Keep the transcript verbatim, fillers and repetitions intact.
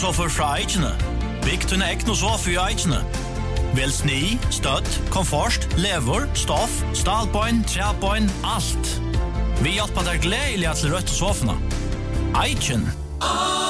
Sofaer fra Eichene. Bygg tunne ekne sofa i Eichene. Vel sni, støtt, komfort, lever, stoff, stalbøyn, trebøyn, alt. Vi hjelper deg gledelig til rødt sofene. Eichen.